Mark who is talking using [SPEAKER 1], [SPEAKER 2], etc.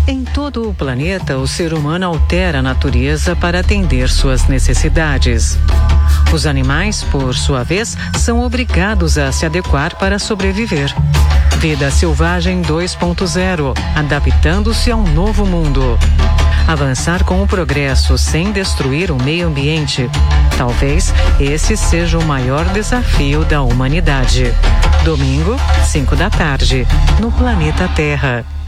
[SPEAKER 1] Em todo o planeta, o ser humano altera a natureza para atender suas necessidades. Os animais, por sua vez, são obrigados a se adequar para sobreviver. Vida Selvagem 2.0, adaptando-se a um novo mundo. Avançar com o progresso sem destruir o meio ambiente. Talvez esse seja o maior desafio da humanidade. Domingo, 5 da tarde, no Planeta Terra.